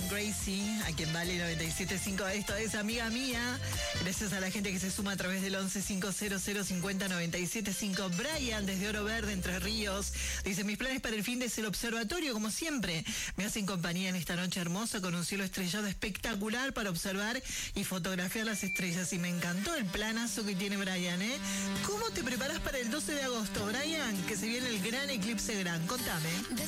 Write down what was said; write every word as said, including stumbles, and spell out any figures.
Gracie, a quien vale noventa y siete punto cinco. Esto es Amiga Mía. Gracias a la gente que se suma a través del once cincuenta cincuenta noventa y siete cinco. Brian, desde Oro Verde, Entre Ríos, dice: mis planes para el fin de es el observatorio, como siempre. Me hacen compañía en esta noche hermosa con un cielo estrellado espectacular para observar y fotografiar las estrellas. Y me encantó el planazo que tiene Brian, ¿eh? ¿Cómo te preparas para el doce de agosto, Brian? Que se viene el gran eclipse gran. Contame.